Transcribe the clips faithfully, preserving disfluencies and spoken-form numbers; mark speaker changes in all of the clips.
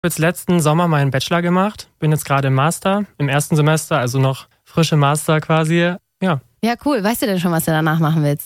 Speaker 1: Jetzt letzten Sommer meinen Bachelor gemacht, bin jetzt gerade im Master, im ersten Semester, also noch frische Master quasi, ja.
Speaker 2: Ja, cool. Weißt du denn schon, was du danach machen willst?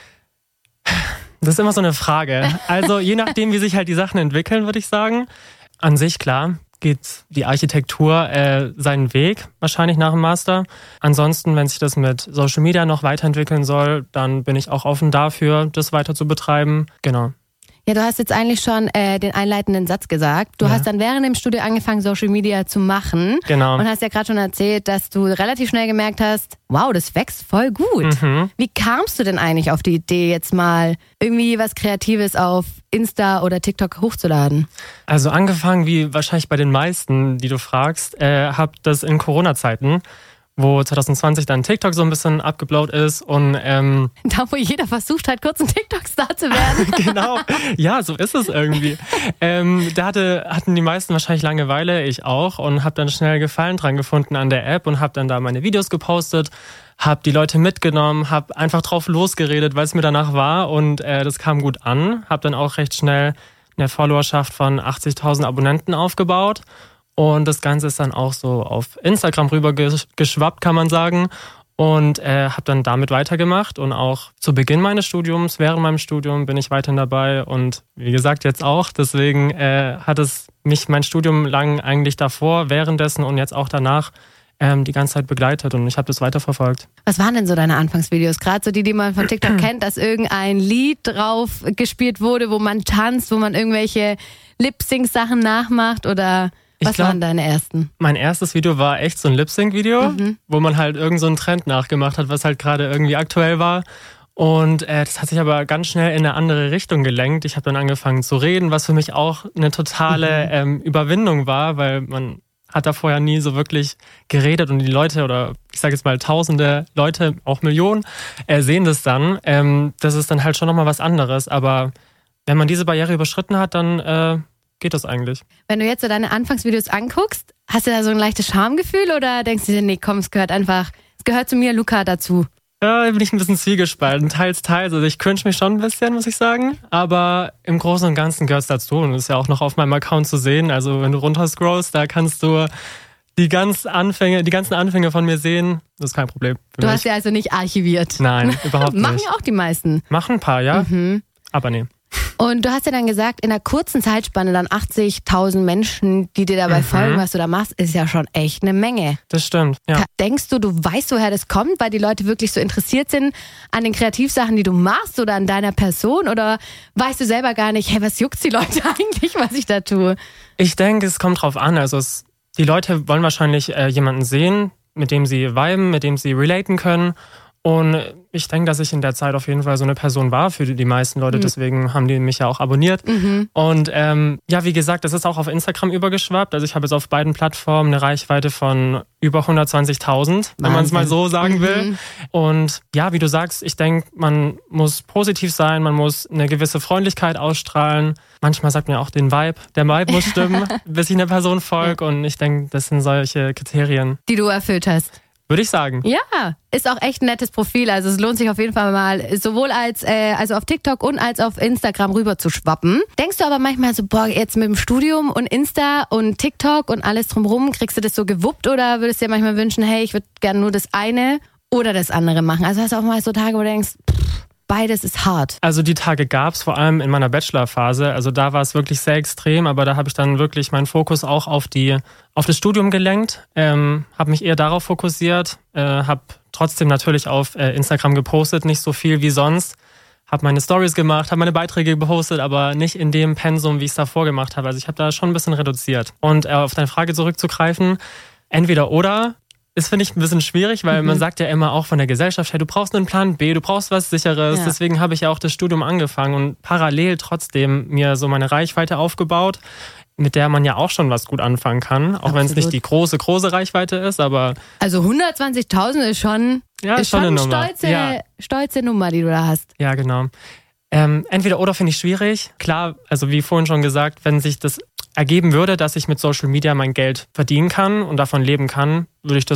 Speaker 1: Das ist immer so eine Frage. Also je nachdem, wie sich halt die Sachen entwickeln, würde ich sagen. An sich, klar, geht die Architektur äh, seinen Weg, wahrscheinlich nach dem Master. Ansonsten, wenn sich das mit Social Media noch weiterentwickeln soll, dann bin ich auch offen dafür, das weiter zu betreiben. Genau.
Speaker 2: Ja, du hast jetzt eigentlich schon äh, den einleitenden Satz gesagt. Du ja. hast dann während dem Studio angefangen, Social Media zu machen.
Speaker 1: Genau.
Speaker 2: Und hast ja gerade schon erzählt, dass du relativ schnell gemerkt hast, wow, das wächst voll gut.
Speaker 1: Mhm.
Speaker 2: Wie kamst du denn eigentlich auf die Idee, jetzt mal irgendwie was Kreatives auf Insta oder TikTok hochzuladen?
Speaker 1: Also angefangen, wie wahrscheinlich bei den meisten, die du fragst, äh, hab das in Corona-Zeiten, wo zwanzig zwanzig dann TikTok so ein bisschen abgeblowt ist und ähm,
Speaker 2: da, wo jeder versucht hat, kurz ein TikTok-Star zu werden.
Speaker 1: Genau, ja, so ist es irgendwie. ähm, da hatte, hatten die meisten wahrscheinlich Langeweile, ich auch, und habe dann schnell Gefallen dran gefunden an der App und habe dann da meine Videos gepostet, habe die Leute mitgenommen, habe einfach drauf losgeredet, weil es mir danach war, und äh, das kam gut an. Habe dann auch recht schnell eine Followerschaft von achtzigtausend Abonnenten aufgebaut. Und das Ganze ist dann auch so auf Instagram rüber geschwappt, kann man sagen. Und äh, habe dann damit weitergemacht. Und auch zu Beginn meines Studiums, während meinem Studium, bin ich weiterhin dabei. Und wie gesagt, jetzt auch. Deswegen äh, hat es mich mein Studium lang eigentlich davor, währenddessen und jetzt auch danach ähm, die ganze Zeit begleitet. Und ich habe das weiterverfolgt. Was
Speaker 2: waren denn so deine Anfangsvideos? Gerade so die, die man von TikTok kennt, dass irgendein Lied drauf gespielt wurde, wo man tanzt, wo man irgendwelche Lip-Sync-Sachen nachmacht, oder... Was
Speaker 1: glaub,
Speaker 2: waren deine ersten?
Speaker 1: Mein erstes Video war echt so ein Lip-Sync-Video, mhm. wo man halt irgend so einen Trend nachgemacht hat, was halt gerade irgendwie aktuell war. Und äh, das hat sich aber ganz schnell in eine andere Richtung gelenkt. Ich habe dann angefangen zu reden, was für mich auch eine totale mhm. ähm, Überwindung war, weil man hat da vorher nie so wirklich geredet und die Leute, oder ich sage jetzt mal tausende Leute, auch Millionen, äh, sehen das dann. Ähm, das ist dann halt schon nochmal was anderes. Aber wenn man diese Barriere überschritten hat, dann... Äh, geht das eigentlich.
Speaker 2: Wenn du jetzt so deine Anfangsvideos anguckst, hast du da so ein leichtes Schamgefühl oder denkst du dir, nee, komm, es gehört einfach, es gehört zu mir, Luca, dazu?
Speaker 1: Ja, da bin ich ein bisschen zwiegespalten, teils, teils. Also ich cringe mich schon ein bisschen, muss ich sagen. Aber im Großen und Ganzen gehört es dazu und das ist ja auch noch auf meinem Account zu sehen. Also wenn du runterscrollst, da kannst du die, ganz Anfänge, die ganzen Anfänge von mir sehen. Das ist kein Problem.
Speaker 2: Du hast ja also nicht archiviert?
Speaker 1: Nein, überhaupt nicht.
Speaker 2: Machen auch die meisten.
Speaker 1: Machen ein paar, ja.
Speaker 2: Mhm.
Speaker 1: Aber nee.
Speaker 2: Und du hast ja dann gesagt, in einer kurzen Zeitspanne dann achtzigtausend Menschen, die dir dabei mhm. folgen, was du da machst, ist ja schon echt eine Menge.
Speaker 1: Das stimmt, ja.
Speaker 2: Denkst du, du weißt, woher das kommt, weil die Leute wirklich so interessiert sind an den Kreativsachen, die du machst oder an deiner Person? Oder weißt du selber gar nicht, hey, was juckt's die Leute eigentlich, was ich da tue?
Speaker 1: Ich denke, es kommt drauf an. Also es, die Leute wollen wahrscheinlich äh, jemanden sehen, mit dem sie viben, mit dem sie relaten können. Und ich denke, dass ich in der Zeit auf jeden Fall so eine Person war für die meisten Leute. Mhm. Deswegen haben die mich ja auch abonniert. Mhm. Und ähm, ja, wie gesagt, das ist auch auf Instagram übergeschwappt. Also ich habe jetzt auf beiden Plattformen eine Reichweite von über hundertzwanzigtausend, wenn man es mal so sagen mhm. will. Und ja, wie du sagst, ich denke, man muss positiv sein, man muss eine gewisse Freundlichkeit ausstrahlen. Manchmal sagt man ja auch den Vibe. Der Vibe muss stimmen, bis ich einer Person folge. Und ich denke, das sind solche Kriterien,
Speaker 2: die du erfüllt hast.
Speaker 1: Würde ich sagen.
Speaker 2: Ja, ist auch echt ein nettes Profil. Also es lohnt sich auf jeden Fall mal, sowohl als äh, also auf TikTok und als auf Instagram rüber zu schwappen. Denkst du aber manchmal so, boah, jetzt mit dem Studium und Insta und TikTok und alles drumherum, kriegst du das so gewuppt oder würdest du dir manchmal wünschen, hey, ich würde gerne nur das eine oder das andere machen? Also hast du auch mal so Tage, wo du denkst, pff, beides ist hart.
Speaker 1: Also die Tage gab es vor allem in meiner Bachelorphase. Also da war es wirklich sehr extrem, aber da habe ich dann wirklich meinen Fokus auch auf die auf das Studium gelenkt, ähm, habe mich eher darauf fokussiert, äh, habe trotzdem natürlich auf äh, Instagram gepostet, nicht so viel wie sonst, habe meine Stories gemacht, habe meine Beiträge gepostet, aber nicht in dem Pensum, wie ich es davor gemacht habe. Also ich habe da schon ein bisschen reduziert. Und äh, auf deine Frage zurückzugreifen, entweder oder, ist, finde ich, ein bisschen schwierig, weil mhm. man sagt ja immer auch von der Gesellschaft, hey, du brauchst einen Plan B, du brauchst was Sicheres. Ja. Deswegen habe ich ja auch das Studium angefangen und parallel trotzdem mir so meine Reichweite aufgebaut, mit der man ja auch schon was gut anfangen kann. Auch wenn es nicht die große, große Reichweite ist, aber...
Speaker 2: Also hundertzwanzigtausend ist schon,
Speaker 1: ja,
Speaker 2: ist
Speaker 1: schon
Speaker 2: schon
Speaker 1: eine
Speaker 2: eine
Speaker 1: Nummer.
Speaker 2: Stolze,
Speaker 1: Ja.
Speaker 2: stolze Nummer, die du da hast.
Speaker 1: Ja, genau. Ähm, entweder oder finde ich schwierig. Klar, also wie vorhin schon gesagt, wenn sich das ergeben würde, dass ich mit Social Media mein Geld verdienen kann und davon leben kann, würde ich das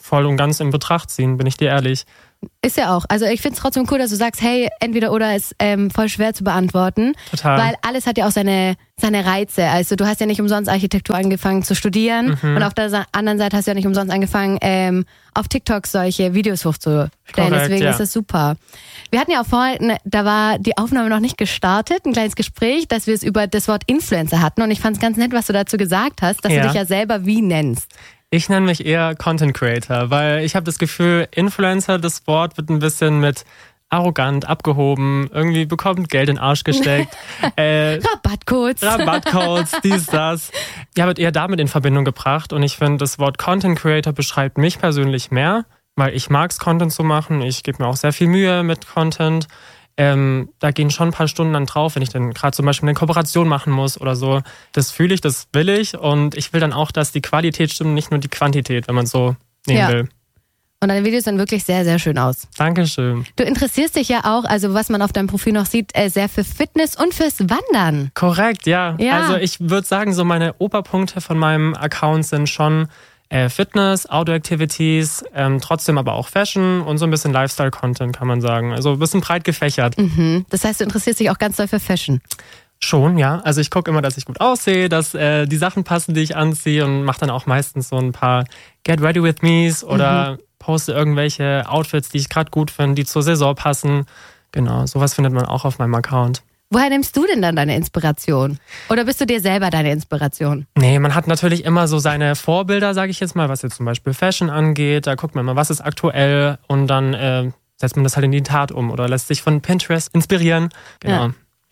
Speaker 1: voll und ganz in Betracht ziehen, bin ich dir ehrlich.
Speaker 2: Ist ja auch. Also ich finde es trotzdem cool, dass du sagst, hey, entweder oder ist ähm, voll schwer zu beantworten.
Speaker 1: Total.
Speaker 2: Weil alles hat ja auch seine, seine Reize. Also du hast ja nicht umsonst Architektur angefangen zu studieren mhm. und auf der anderen Seite hast du ja nicht umsonst angefangen, ähm, auf TikTok solche Videos hochzustellen. Korrekt, Deswegen ja. ist das super. Wir hatten ja auch vorhin, da war die Aufnahme noch nicht gestartet, ein kleines Gespräch, dass wir es über das Wort Influencer hatten und ich fand es ganz nett, was du dazu gesagt hast, dass ja. du dich ja selber wie nennst.
Speaker 1: Ich nenne mich eher Content Creator, weil ich habe das Gefühl, Influencer, das Wort wird ein bisschen mit arrogant, abgehoben, irgendwie bekommt Geld in den Arsch gesteckt.
Speaker 2: äh, Rabattcodes.
Speaker 1: Rabattcodes, dies, das. Ja, wird eher damit in Verbindung gebracht und ich finde, das Wort Content Creator beschreibt mich persönlich mehr, weil ich mag es, Content zu machen. Ich gebe mir auch sehr viel Mühe mit Content. Ähm, da gehen schon ein paar Stunden dann drauf, wenn ich dann gerade zum Beispiel eine Kooperation machen muss oder so. Das fühle ich, das will ich und ich will dann auch, dass die Qualität stimmt, nicht nur die Quantität, wenn man es so nehmen ja. will.
Speaker 2: Und deine Videos sehen wirklich sehr, sehr schön aus.
Speaker 1: Dankeschön.
Speaker 2: Du interessierst dich ja auch, also was man auf deinem Profil noch sieht, sehr für Fitness und fürs Wandern.
Speaker 1: Korrekt, ja.
Speaker 2: ja.
Speaker 1: Also ich würde sagen, so meine Oberpunkte von meinem Account sind schon Äh, Fitness, Outdoor-Activities, ähm, trotzdem aber auch Fashion und so ein bisschen Lifestyle-Content, kann man sagen. Also ein bisschen breit gefächert.
Speaker 2: Mhm. Das heißt, du interessierst dich auch ganz doll für Fashion?
Speaker 1: Schon, ja. Also ich gucke immer, dass ich gut aussehe, dass äh, die Sachen passen, die ich anziehe und mache dann auch meistens so ein paar Get Ready With Me's oder mhm. poste irgendwelche Outfits, die ich gerade gut finde, die zur Saison passen. Genau, sowas findet man auch auf meinem Account.
Speaker 2: Woher nimmst du denn dann deine Inspiration? Oder bist du dir selber deine Inspiration?
Speaker 1: Nee, man hat natürlich immer so seine Vorbilder, sage ich jetzt mal, was jetzt zum Beispiel Fashion angeht. Da guckt man mal, was ist aktuell und dann äh, setzt man das halt in die Tat um oder lässt sich von Pinterest inspirieren. Genau.
Speaker 2: Ja.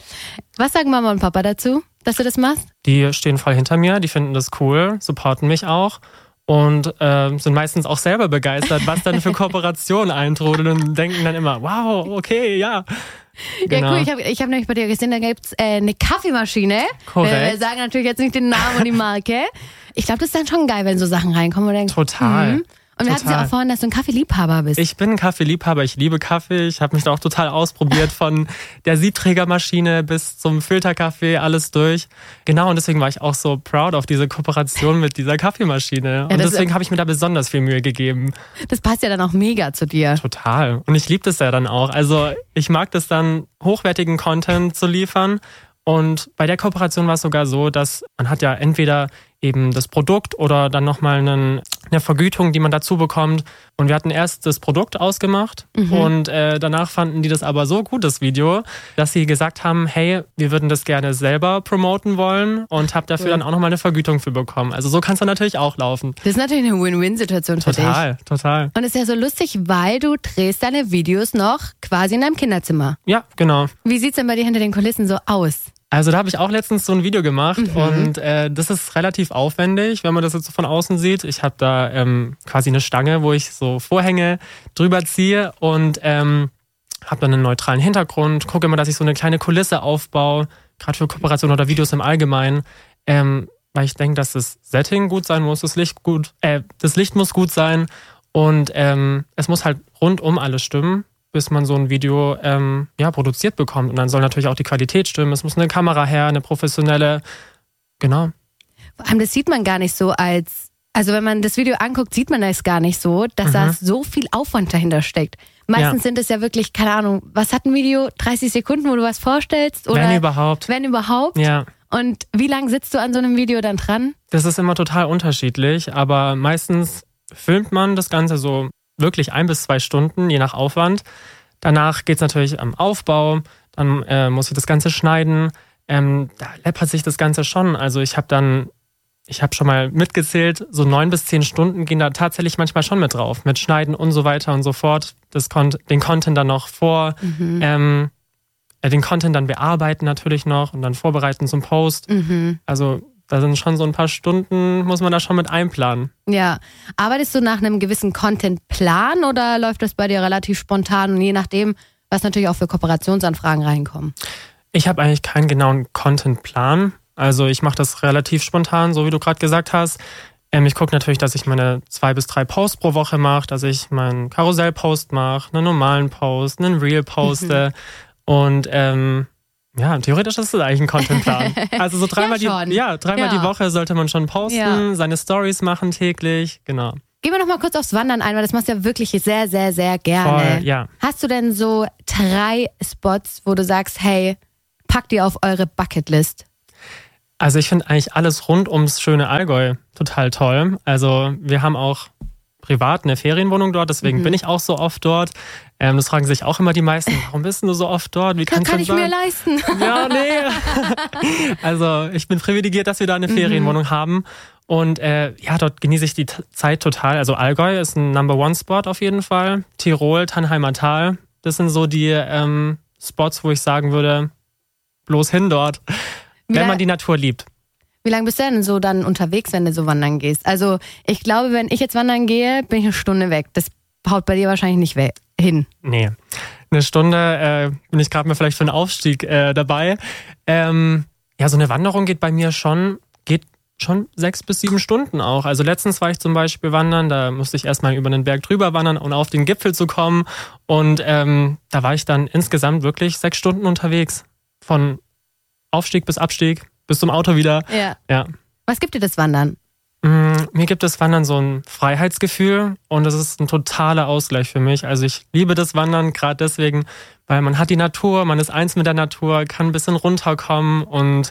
Speaker 2: Was sagen Mama und Papa dazu, dass du das machst?
Speaker 1: Die stehen voll hinter mir, die finden das cool, supporten mich auch. Und äh, sind meistens auch selber begeistert, was dann für Kooperationen eintrudeln und denken dann immer, wow, okay, ja.
Speaker 2: Genau. Ja, cool. Ich habe ich hab nämlich bei dir gesehen, da gibt es äh, eine Kaffeemaschine.
Speaker 1: Korrekt.
Speaker 2: Wir sagen natürlich jetzt nicht den Namen und die Marke. Ich glaube, das ist dann schon geil, wenn so Sachen reinkommen. Und denkst,
Speaker 1: total.
Speaker 2: Hm. Und wir hatten ja auch vorhin, dass du ein Kaffeeliebhaber bist.
Speaker 1: Ich bin ein Kaffeeliebhaber, ich liebe Kaffee. Ich habe mich da auch total ausprobiert, von der Siebträgermaschine bis zum Filterkaffee, alles durch. Genau, und deswegen war ich auch so proud auf diese Kooperation mit dieser Kaffeemaschine. Und ja, deswegen habe ich mir da besonders viel Mühe gegeben.
Speaker 2: Das passt ja dann auch mega zu dir.
Speaker 1: Total. Und ich liebe das ja dann auch. Also ich mag das dann, hochwertigen Content zu liefern. Und bei der Kooperation war es sogar so, dass man hat ja entweder eben das Produkt oder dann nochmal einen, eine Vergütung, die man dazu bekommt. Und wir hatten erst das Produkt ausgemacht mhm. und äh, danach fanden die das aber so gut, das Video, dass sie gesagt haben, hey, wir würden das gerne selber promoten wollen und habe dafür cool. dann auch nochmal eine Vergütung für bekommen. Also so kann es dann natürlich auch laufen.
Speaker 2: Das ist natürlich eine Win-Win-Situation für dich.
Speaker 1: Total, total.
Speaker 2: Und es ist ja so lustig, weil du drehst deine Videos noch quasi in deinem Kinderzimmer.
Speaker 1: Ja, genau.
Speaker 2: Wie sieht's denn bei dir hinter den Kulissen so aus?
Speaker 1: Also da habe ich auch letztens so ein Video gemacht mhm. und äh, das ist relativ aufwendig, wenn man das jetzt so von außen sieht. Ich habe da ähm, quasi eine Stange, wo ich so Vorhänge drüber ziehe und ähm, habe dann einen neutralen Hintergrund, gucke immer, dass ich so eine kleine Kulisse aufbaue, gerade für Kooperationen oder Videos im Allgemeinen, ähm, weil ich denke, dass das Setting gut sein muss, das Licht gut, äh, das Licht muss gut sein und ähm, es muss halt rundum alles stimmen, bis man so ein Video ähm, ja, produziert bekommt. Und dann soll natürlich auch die Qualität stimmen. Es muss eine Kamera her, eine professionelle, genau.
Speaker 2: Vor allem, das sieht man gar nicht so als, also wenn man das Video anguckt, sieht man das gar nicht so, dass mhm. da so viel Aufwand dahinter steckt. Meistens ja. sind es ja wirklich, keine Ahnung, was hat ein Video? dreißig Sekunden, wo du was vorstellst? Oder
Speaker 1: wenn überhaupt.
Speaker 2: Wenn überhaupt.
Speaker 1: Ja.
Speaker 2: Und wie lange sitzt du an so einem Video dann dran?
Speaker 1: Das ist immer total unterschiedlich, aber meistens filmt man das Ganze so wirklich ein bis zwei Stunden, je nach Aufwand. Danach geht es natürlich am Aufbau, dann äh, muss ich das Ganze schneiden. Ähm, da läppert sich das Ganze schon. Also ich habe dann, ich habe schon mal mitgezählt, so neun bis zehn Stunden gehen da tatsächlich manchmal schon mit drauf. Mit Schneiden und so weiter und so fort. Das Con- den Content dann noch vor, mhm. ähm, äh, den Content dann bearbeiten natürlich noch und dann vorbereiten zum Post. Mhm. Also da sind schon so ein paar Stunden, muss man da schon mit einplanen.
Speaker 2: Ja. Arbeitest du nach einem gewissen Contentplan oder läuft das bei dir relativ spontan und je nachdem, was natürlich auch für Kooperationsanfragen reinkommen?
Speaker 1: Ich habe eigentlich keinen genauen Contentplan. Also ich mache das relativ spontan, so wie du gerade gesagt hast. Ähm, ich gucke natürlich, dass ich meine zwei bis drei Posts pro Woche mache, dass ich meinen Karussell-Post mache, einen normalen Post, einen Reel poste mhm. und ähm, ja, theoretisch ist das eigentlich ein Contentplan. Also so dreimal,
Speaker 2: ja,
Speaker 1: die, ja, dreimal
Speaker 2: ja.
Speaker 1: die Woche sollte man schon posten, ja. seine Stories machen täglich, genau.
Speaker 2: Gehen wir noch mal kurz aufs Wandern ein, weil das machst du ja wirklich sehr, sehr, sehr gerne.
Speaker 1: Voll, ja.
Speaker 2: Hast du denn so drei Spots, wo du sagst, hey, packt ihr auf eure Bucketlist?
Speaker 1: Also ich finde eigentlich alles rund ums schöne Allgäu total toll. Also wir haben auch privat eine Ferienwohnung dort, deswegen mhm. bin ich auch so oft dort. Ähm, das fragen sich auch immer die meisten, warum bist du so oft dort? Wie
Speaker 2: kann, kann ich
Speaker 1: sein?
Speaker 2: mir leisten.
Speaker 1: Ja, nee. Also ich bin privilegiert, dass wir da eine mhm. Ferienwohnung haben. Und äh, ja, dort genieße ich die T- Zeit total. Also Allgäu ist ein Number-One-Spot auf jeden Fall. Tirol, Tannheimer Tal, das sind so die ähm, Spots, wo ich sagen würde, bloß hin dort, Wie wenn man die Natur liebt.
Speaker 2: Wie lange bist du denn so dann unterwegs, wenn du so wandern gehst? Also ich glaube, wenn ich jetzt wandern gehe, bin ich eine Stunde weg. Das haut bei dir wahrscheinlich nicht we- hin.
Speaker 1: Nee, eine Stunde äh, bin ich gerade mal vielleicht für einen Aufstieg äh, dabei. Ähm, ja, so eine Wanderung geht bei mir schon, geht schon sechs bis sieben Stunden auch. Also letztens war ich zum Beispiel wandern, da musste ich erstmal über den Berg drüber wandern, um auf den Gipfel zu kommen. Und ähm, da war ich dann insgesamt wirklich sechs Stunden unterwegs. Von Aufstieg bis Abstieg, bis zum Auto wieder.
Speaker 2: Ja.
Speaker 1: ja.
Speaker 2: Was gibt dir das Wandern?
Speaker 1: Mm, mir gibt das Wandern so ein Freiheitsgefühl und das ist ein totaler Ausgleich für mich. Also ich liebe das Wandern gerade deswegen, weil man hat die Natur, man ist eins mit der Natur, kann ein bisschen runterkommen und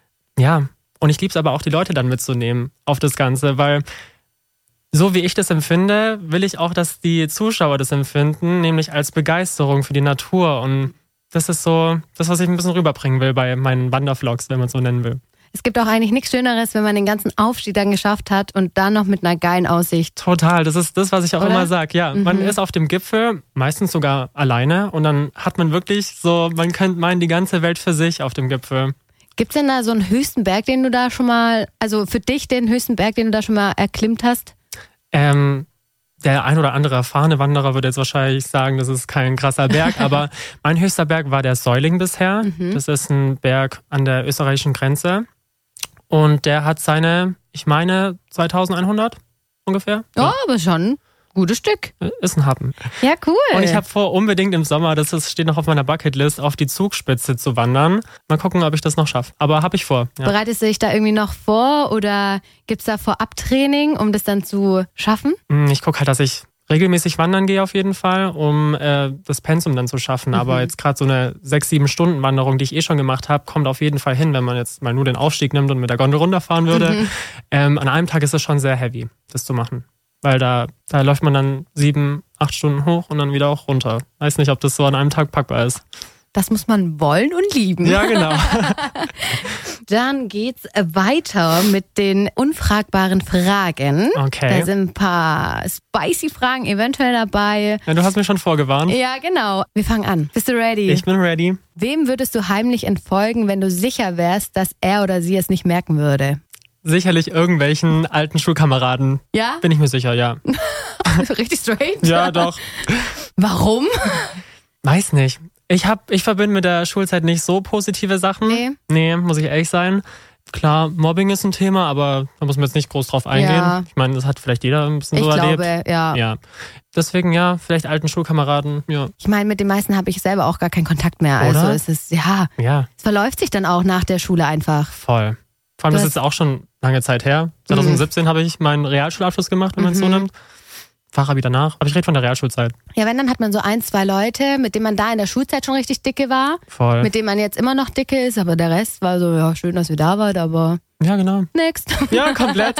Speaker 1: ja, und ich liebe es aber auch, die Leute dann mitzunehmen auf das Ganze, weil so wie ich das empfinde, will ich auch, dass die Zuschauer das empfinden, nämlich als Begeisterung für die Natur und das ist so das, was ich ein bisschen rüberbringen will bei meinen Wandervlogs, wenn man es so nennen will.
Speaker 2: Es gibt auch eigentlich nichts Schöneres, wenn man den ganzen Aufstieg dann geschafft hat und dann noch mit einer geilen Aussicht.
Speaker 1: Total, das ist das, was ich auch
Speaker 2: Oder?
Speaker 1: immer sage. Ja,
Speaker 2: Mhm.
Speaker 1: man ist auf dem Gipfel, meistens sogar alleine und dann hat man wirklich so, man könnte meinen, die ganze Welt für sich auf dem Gipfel.
Speaker 2: Gibt's denn da so einen höchsten Berg, den du da schon mal, also für dich den höchsten Berg, den du da schon mal erklimmt hast?
Speaker 1: Ähm, der ein oder andere erfahrene Wanderer würde jetzt wahrscheinlich sagen, das ist kein krasser Berg, aber mein höchster Berg war der Säuling bisher.
Speaker 2: Mhm.
Speaker 1: Das ist ein Berg an der österreichischen Grenze. Und der hat seine, ich meine, zweitausendeinhundert ungefähr.
Speaker 2: Ja, oh, aber schon ein gutes Stück.
Speaker 1: Ist ein Happen.
Speaker 2: Ja, cool.
Speaker 1: Und ich habe vor, unbedingt im Sommer, das ist, steht noch auf meiner Bucketlist, auf die Zugspitze zu wandern. Mal gucken, ob ich das noch schaffe. Aber habe ich vor. Ja.
Speaker 2: Bereitest du dich da irgendwie noch vor oder gibt's da Vorabtraining, um das dann zu schaffen?
Speaker 1: Ich gucke halt, dass ich regelmäßig wandern gehe auf jeden Fall, um äh, das Pensum dann zu schaffen. Mhm. Aber jetzt gerade so eine sechs, sieben Stunden Wanderung, die ich eh schon gemacht habe, kommt auf jeden Fall hin, wenn man jetzt mal nur den Aufstieg nimmt und mit der Gondel runterfahren würde. Mhm. Ähm, an einem Tag ist es schon sehr heavy, das zu machen. Weil da, da läuft man dann sieben, acht Stunden hoch und dann wieder auch runter. Weiß nicht, ob das so an einem Tag packbar ist.
Speaker 2: Das muss man wollen und lieben.
Speaker 1: Ja, genau.
Speaker 2: Dann geht's weiter mit den unfragbaren Fragen.
Speaker 1: Okay.
Speaker 2: Da sind ein paar spicy Fragen eventuell dabei.
Speaker 1: Ja, du hast mir schon vorgewarnt.
Speaker 2: Ja, genau. Wir fangen an. Bist du ready?
Speaker 1: Ich bin ready.
Speaker 2: Wem würdest du heimlich entfolgen, wenn du sicher wärst, dass er oder sie es nicht merken würde?
Speaker 1: Sicherlich irgendwelchen alten Schulkameraden.
Speaker 2: Ja?
Speaker 1: Bin ich mir sicher, ja.
Speaker 2: Richtig straight?
Speaker 1: Ja, doch.
Speaker 2: Warum?
Speaker 1: Weiß nicht. Ich hab, ich verbinde mit der Schulzeit nicht so positive Sachen.
Speaker 2: Nee.
Speaker 1: Nee, muss ich ehrlich sein. Klar, Mobbing ist ein Thema, aber da muss man jetzt nicht groß drauf eingehen.
Speaker 2: Ja.
Speaker 1: Ich meine, das hat vielleicht jeder ein bisschen
Speaker 2: Ich
Speaker 1: so
Speaker 2: glaube,
Speaker 1: erlebt.
Speaker 2: ja.
Speaker 1: Ja. Deswegen ja, vielleicht alten Schulkameraden, ja.
Speaker 2: Ich meine, mit den meisten habe ich selber auch gar keinen Kontakt mehr.
Speaker 1: Oder?
Speaker 2: Also es ist, ja,
Speaker 1: Ja,
Speaker 2: es verläuft sich dann auch nach der Schule einfach.
Speaker 1: voll. Vor allem,
Speaker 2: Du
Speaker 1: das ist jetzt auch schon lange Zeit her. zwanzig siebzehn mhm. habe ich meinen Realschulabschluss gemacht, wenn man es so
Speaker 2: Mhm.
Speaker 1: nimmt. Fachabi danach. Aber ich rede von der Realschulzeit.
Speaker 2: Ja, wenn, dann hat man so ein, zwei Leute, mit denen man da in der Schulzeit schon richtig dicke war,
Speaker 1: Voll.
Speaker 2: mit denen man jetzt immer noch dicke ist, aber der Rest war so, ja, schön, dass ihr da wart, aber
Speaker 1: Ja, genau.
Speaker 2: next.
Speaker 1: Ja, komplett.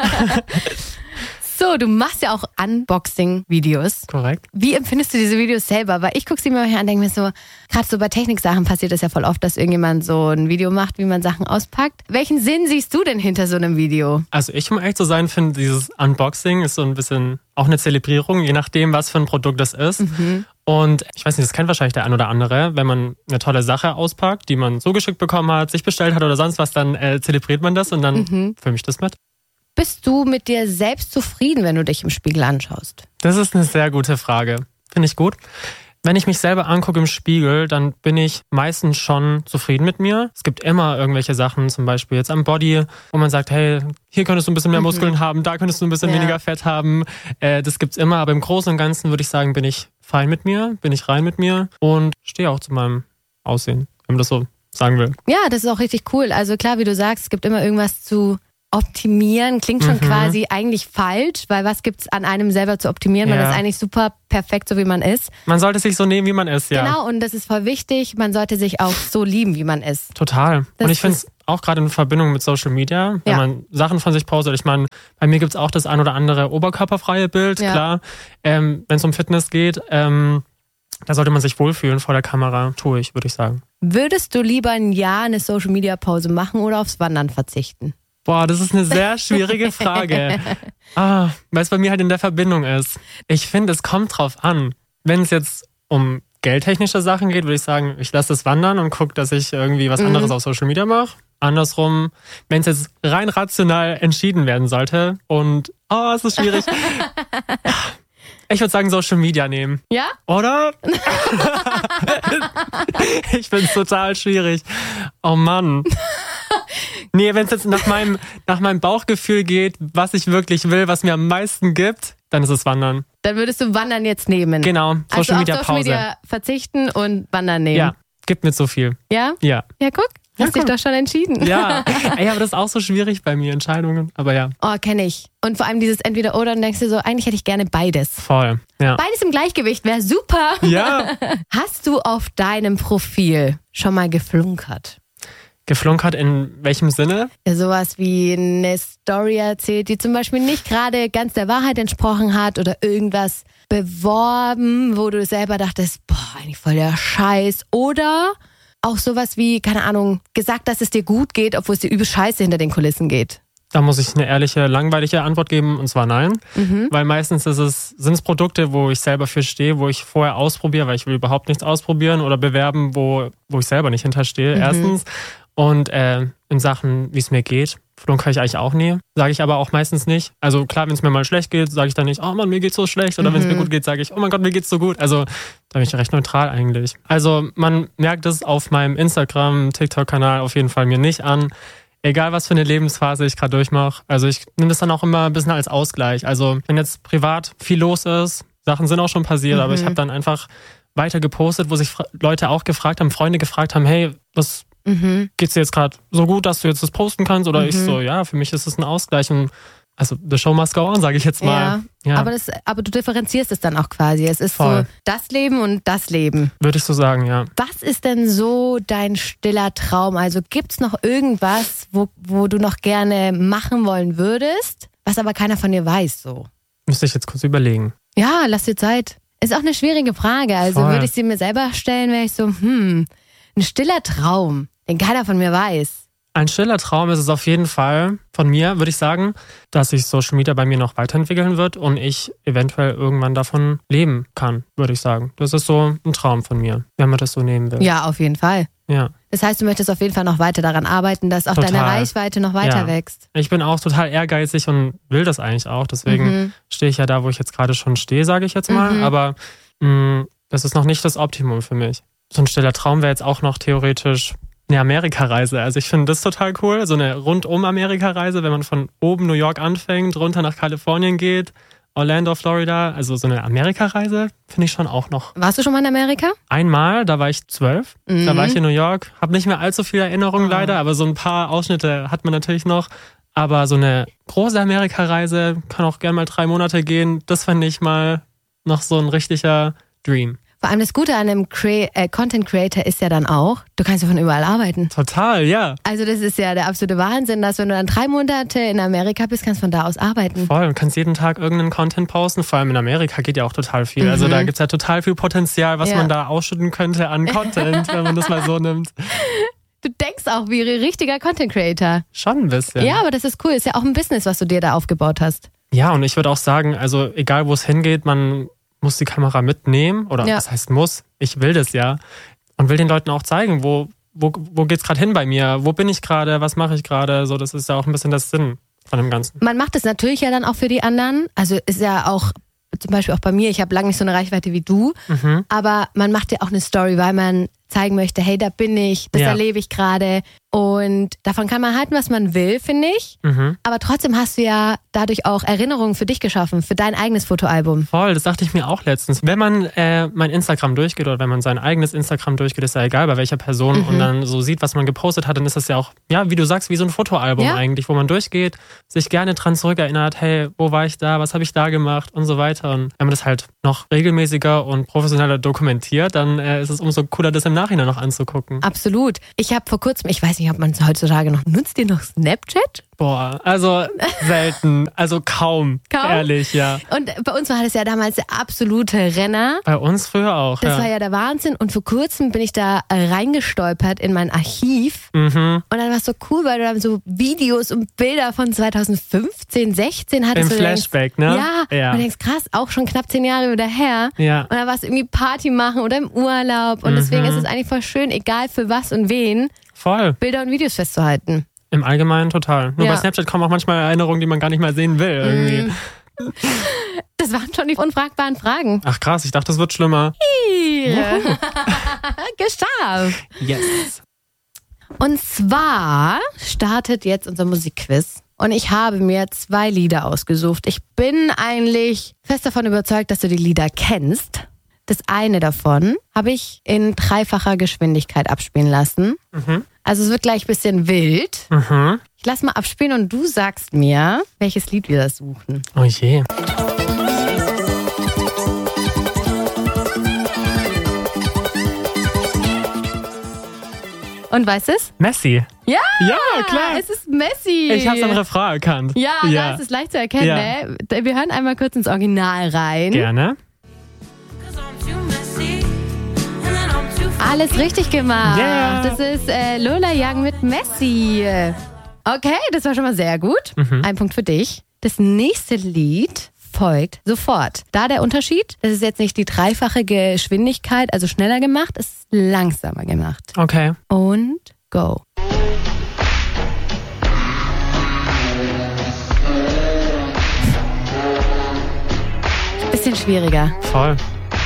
Speaker 2: So, du machst ja auch Unboxing-Videos.
Speaker 1: Korrekt.
Speaker 2: Wie empfindest du diese Videos selber? Weil ich gucke sie mir mal her und denke mir so, gerade so bei Techniksachen passiert das ja voll oft, dass irgendjemand so ein Video macht, wie man Sachen auspackt. Welchen Sinn siehst du denn hinter so einem Video?
Speaker 1: Also ich, um ehrlich zu sein, finde, dieses Unboxing ist so ein bisschen auch eine Zelebrierung, je nachdem, was für ein Produkt das ist.
Speaker 2: Mhm.
Speaker 1: Und ich weiß nicht, das kennt wahrscheinlich der ein oder andere, wenn man eine tolle Sache auspackt, die man so geschickt bekommen hat, sich bestellt hat oder sonst was, dann äh, zelebriert man das und dann
Speaker 2: Mhm.
Speaker 1: filme ich das mit.
Speaker 2: Bist du mit dir selbst zufrieden, wenn du dich im Spiegel anschaust?
Speaker 1: Das ist eine sehr gute Frage. Finde ich gut. Wenn ich mich selber angucke im Spiegel, dann bin ich meistens schon zufrieden mit mir. Es gibt immer irgendwelche Sachen, zum Beispiel jetzt am Body, wo man sagt, hey, hier könntest du ein bisschen mehr
Speaker 2: Mhm.
Speaker 1: Muskeln haben, da könntest du ein bisschen
Speaker 2: Ja.
Speaker 1: weniger Fett haben. Äh, das gibt's immer, aber im Großen und Ganzen würde ich sagen, bin ich fein mit mir, bin ich rein mit mir und stehe auch zu meinem Aussehen, wenn man das so sagen will.
Speaker 2: Ja, das ist auch richtig cool. Also klar, wie du sagst, es gibt immer irgendwas zu optimieren klingt schon
Speaker 1: Mhm.
Speaker 2: quasi eigentlich falsch, weil was gibt's an einem selber zu optimieren? Man
Speaker 1: Ja.
Speaker 2: ist eigentlich super perfekt, so wie man ist.
Speaker 1: Man sollte sich so nehmen, wie man ist, ja.
Speaker 2: Genau, und das ist voll wichtig. Man sollte sich auch so lieben, wie man ist.
Speaker 1: Total.
Speaker 2: Das
Speaker 1: und ich finde
Speaker 2: ist-
Speaker 1: es auch gerade in Verbindung mit Social Media, wenn
Speaker 2: Ja.
Speaker 1: man Sachen von sich postet. Ich meine, bei mir gibt's auch das ein oder andere oberkörperfreie Bild,
Speaker 2: Ja.
Speaker 1: klar. Ähm, wenn es um Fitness geht, ähm, da sollte man sich wohlfühlen vor der Kamera. Tue ich, würde ich sagen.
Speaker 2: Würdest du lieber ein Jahr eine Social-Media-Pause machen oder aufs Wandern verzichten?
Speaker 1: Boah, das ist eine sehr schwierige Frage. Ah, weil es bei mir halt in der Verbindung ist. Ich finde, es kommt drauf an. Wenn es jetzt um geldtechnische Sachen geht, würde ich sagen, ich lasse es wandern und gucke, dass ich irgendwie was anderes auf Social Media mache. Andersrum, wenn es jetzt rein rational entschieden werden sollte und, oh, es ist schwierig. Ich würde sagen, Social Media nehmen.
Speaker 2: Ja?
Speaker 1: Oder? Ich finde es total schwierig. Oh Mann. Nee, wenn es jetzt nach meinem, nach meinem Bauchgefühl geht, was ich wirklich will, was mir am meisten gibt, dann ist es Wandern.
Speaker 2: Dann würdest du Wandern jetzt nehmen.
Speaker 1: Genau, Social
Speaker 2: also
Speaker 1: Media
Speaker 2: auf Social
Speaker 1: Pause.
Speaker 2: Media verzichten und Wandern nehmen.
Speaker 1: Ja, gibt mir zu viel.
Speaker 2: Ja?
Speaker 1: Ja.
Speaker 2: Ja, guck.
Speaker 1: Ja,
Speaker 2: Hast dich
Speaker 1: guck.
Speaker 2: doch schon entschieden.
Speaker 1: Ja, ey, aber das ist auch so schwierig bei mir, Entscheidungen. Aber ja,
Speaker 2: Oh, kenne ich. Und vor allem dieses Entweder-Oder, und denkst du so, eigentlich hätte ich gerne beides.
Speaker 1: voll. Ja.
Speaker 2: Beides im Gleichgewicht wäre super.
Speaker 1: Ja.
Speaker 2: Hast du auf deinem Profil schon mal geflunkert?
Speaker 1: Geflunkert in welchem Sinne?
Speaker 2: Ja, sowas wie eine Story erzählt, die zum Beispiel nicht gerade ganz der Wahrheit entsprochen hat oder irgendwas beworben, wo du selber dachtest, boah, eigentlich voll der Scheiß. Oder auch sowas wie, keine Ahnung, gesagt, dass es dir gut geht, obwohl es dir übel scheiße hinter den Kulissen geht.
Speaker 1: Da muss ich eine ehrliche, langweilige Antwort geben, und zwar nein.
Speaker 2: Mhm.
Speaker 1: Weil meistens ist es, sind es Produkte, wo ich selber für stehe, wo ich vorher ausprobiere, weil ich will überhaupt nichts ausprobieren oder bewerben, wo, wo ich selber nicht hinterstehe,
Speaker 2: Mhm.
Speaker 1: erstens. Und äh, in Sachen, wie es mir geht, flunkere ich eigentlich auch nie. Sage ich aber auch meistens nicht. Also klar, wenn es mir mal schlecht geht, sage ich dann nicht, oh Mann, mir geht's so schlecht. Oder wenn es mir gut geht, sage ich, oh mein Gott, mir geht's so gut. Also da bin ich recht neutral eigentlich. Also man merkt es auf meinem Instagram, TikTok-Kanal auf jeden Fall mir nicht an. Egal, was für eine Lebensphase ich gerade durchmache. Also ich nehme das dann auch immer ein bisschen als Ausgleich. Also wenn jetzt privat viel los ist, Sachen sind auch schon passiert, aber ich habe dann einfach weiter gepostet, wo sich Fra- Leute auch gefragt haben, Freunde gefragt haben, hey, was
Speaker 2: Mhm.
Speaker 1: geht's dir jetzt gerade so gut, dass du jetzt das posten kannst? Oder ich so, ja, für mich ist es ein Ausgleich. Und also the show must go on, sage ich jetzt mal.
Speaker 2: Ja, Aber, das, aber du differenzierst es dann auch quasi. Es ist
Speaker 1: Voll.
Speaker 2: so das Leben und das Leben.
Speaker 1: Würde ich so sagen, ja.
Speaker 2: Was ist denn so dein stiller Traum? Also gibt's noch irgendwas, wo, wo du noch gerne machen wollen würdest, was aber keiner von dir weiß so?
Speaker 1: Müsste ich jetzt kurz überlegen.
Speaker 2: Ja, lass dir Zeit. Ist auch eine schwierige Frage. Also
Speaker 1: Voll.
Speaker 2: würde ich sie mir selber stellen, wäre ich so, hm, ein stiller Traum, den keiner von mir weiß.
Speaker 1: Ein stiller Traum ist es auf jeden Fall von mir, würde ich sagen, dass sich Social Media bei mir noch weiterentwickeln wird und ich eventuell irgendwann davon leben kann, würde ich sagen. Das ist so ein Traum von mir, wenn man das so nehmen will.
Speaker 2: Ja, auf jeden Fall.
Speaker 1: Ja.
Speaker 2: Das heißt, du möchtest auf jeden Fall noch weiter daran arbeiten, dass auch
Speaker 1: Total.
Speaker 2: deine Reichweite noch weiter
Speaker 1: Ja.
Speaker 2: wächst.
Speaker 1: Ich bin auch total ehrgeizig und will das eigentlich auch. Deswegen
Speaker 2: Mhm.
Speaker 1: stehe ich ja da, wo ich jetzt gerade schon stehe, sage ich jetzt mal.
Speaker 2: Mhm.
Speaker 1: Aber mh, das ist noch nicht das Optimum für mich. So ein stiller Traum wäre jetzt auch noch theoretisch eine Amerikareise. Also ich finde das total cool. So eine Rundum-Amerika-Reise, wenn man von oben New York anfängt, runter nach Kalifornien geht, Orlando, Florida. Also so eine Amerikareise finde ich schon auch noch.
Speaker 2: Warst du schon mal in Amerika?
Speaker 1: Einmal, da war ich zwölf,
Speaker 2: Mhm.
Speaker 1: da war ich in New York, habe nicht mehr allzu viele Erinnerungen leider, aber so ein paar Ausschnitte hat man natürlich noch. Aber so eine große Amerikareise kann auch gerne mal drei Monate gehen. Das fand ich mal noch so ein richtiger Dream.
Speaker 2: Vor allem das Gute an einem Crea- äh, Content Creator ist ja dann auch, du kannst ja von überall arbeiten.
Speaker 1: Total, ja.
Speaker 2: Also das ist ja der absolute Wahnsinn, dass wenn du dann drei Monate in Amerika bist, kannst du von da aus arbeiten.
Speaker 1: Voll, du kannst jeden Tag irgendeinen Content posten. Vor allem in Amerika geht ja auch total viel. Also da gibt's ja total viel Potenzial, was
Speaker 2: Ja.
Speaker 1: man da ausschütten könnte an Content, wenn man das mal so nimmt.
Speaker 2: Du denkst auch wie ein richtiger Content Creator.
Speaker 1: Schon ein bisschen.
Speaker 2: Ja, aber das ist cool. Ist ja auch ein Business, was du dir da aufgebaut hast.
Speaker 1: Ja, und ich würde auch sagen, also egal wo es hingeht, man muss die Kamera mitnehmen. Oder
Speaker 2: Ja.
Speaker 1: was heißt muss? Ich will das ja. Und will den Leuten auch zeigen, wo, wo, wo geht's gerade hin bei mir? Wo bin ich gerade? Was mache ich gerade? So, das ist ja auch ein bisschen das Sinn von dem Ganzen.
Speaker 2: Man macht es natürlich ja dann auch für die anderen. Also ist ja auch, zum Beispiel auch bei mir, ich habe lange nicht so eine Reichweite wie du,
Speaker 1: Mhm.
Speaker 2: aber man macht ja auch eine Story, weil man zeigen möchte, hey, da bin ich, das
Speaker 1: Ja.
Speaker 2: erlebe ich gerade. Und davon kann man halten, was man will, finde ich.
Speaker 1: Mhm.
Speaker 2: Aber trotzdem hast du ja dadurch auch Erinnerungen für dich geschaffen, für dein eigenes Fotoalbum.
Speaker 1: Voll, das dachte ich mir auch letztens. Wenn man äh, mein Instagram durchgeht oder wenn man sein eigenes Instagram durchgeht, ist ja egal bei welcher Person
Speaker 2: Mhm.
Speaker 1: und dann so sieht, was man gepostet hat, dann ist das ja auch, ja, wie du sagst, wie so ein Fotoalbum
Speaker 2: Ja.
Speaker 1: eigentlich, wo man durchgeht, sich gerne dran zurückerinnert, hey, wo war ich da, was habe ich da gemacht und so weiter. Und wenn man das halt noch regelmäßiger und professioneller dokumentiert, dann äh, ist es umso cooler, das im Nachhinein noch anzugucken.
Speaker 2: Absolut. Ich habe vor kurzem, ich weiß nicht, ob man es heutzutage noch nutzt, ihr noch Snapchat?
Speaker 1: Boah, also selten, also kaum,
Speaker 2: Kaum?
Speaker 1: ehrlich, ja.
Speaker 2: Und bei uns war das ja damals der absolute Renner.
Speaker 1: Bei uns früher auch,
Speaker 2: Das
Speaker 1: ja.
Speaker 2: war ja der Wahnsinn. Und vor kurzem bin ich da äh, reingestolpert in mein Archiv.
Speaker 1: Mhm.
Speaker 2: Und dann war es so cool, weil du dann so Videos und Bilder von zweitausendfünfzehn, sechzehn hattest.
Speaker 1: Im
Speaker 2: wo du denkst,
Speaker 1: Flashback, ne?
Speaker 2: Ja,
Speaker 1: Ja.
Speaker 2: und du denkst, krass, auch schon knapp zehn Jahre wieder her.
Speaker 1: Ja.
Speaker 2: Und dann war es irgendwie Party machen oder im Urlaub. Und
Speaker 1: Mhm.
Speaker 2: deswegen ist es eigentlich voll schön, egal für was und wen,
Speaker 1: Voll.
Speaker 2: Bilder und Videos festzuhalten.
Speaker 1: Im Allgemeinen total. Nur
Speaker 2: Ja.
Speaker 1: bei Snapchat kommen auch manchmal Erinnerungen, die man gar nicht mehr sehen will. Irgendwie.
Speaker 2: Das waren schon die unfragbaren Fragen.
Speaker 1: Ach krass, ich dachte, das wird schlimmer.
Speaker 2: Geschafft.
Speaker 1: Yes.
Speaker 2: Und zwar startet jetzt unser Musikquiz. Und ich habe mir zwei Lieder ausgesucht. Ich bin eigentlich fest davon überzeugt, dass du die Lieder kennst. Das eine davon habe ich in dreifacher Geschwindigkeit abspielen lassen.
Speaker 1: Mhm.
Speaker 2: Also es wird gleich ein bisschen wild.
Speaker 1: Mhm.
Speaker 2: Ich lass mal abspielen und du sagst mir, welches Lied wir da suchen.
Speaker 1: Oh je.
Speaker 2: Und weißt du es?
Speaker 1: Messi.
Speaker 2: Ja,
Speaker 1: Ja, klar.
Speaker 2: es ist Messi.
Speaker 1: Ich hab's am Refrain erkannt.
Speaker 2: Ja,
Speaker 1: ja.
Speaker 2: da ist es leicht zu erkennen.
Speaker 1: Ja.
Speaker 2: Ne? Wir hören einmal kurz ins Original rein.
Speaker 1: Gerne.
Speaker 2: Alles richtig gemacht.
Speaker 1: Yeah.
Speaker 2: Das ist äh, Lola Young mit Messi. Okay, das war schon mal sehr gut.
Speaker 1: Mhm.
Speaker 2: Ein Punkt für dich. Das nächste Lied folgt sofort. Da der Unterschied, das ist jetzt nicht die dreifache Geschwindigkeit, also schneller gemacht, es ist langsamer gemacht.
Speaker 1: Okay.
Speaker 2: Und go. Bisschen schwieriger.
Speaker 1: Voll.